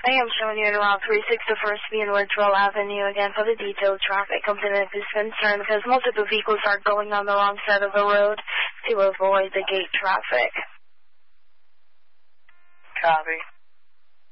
I am showing you in Route 361st B and Woodrow Avenue again for the detailed traffic component is concerned because multiple vehicles are going on the wrong side of the road to avoid the gate traffic. Copy.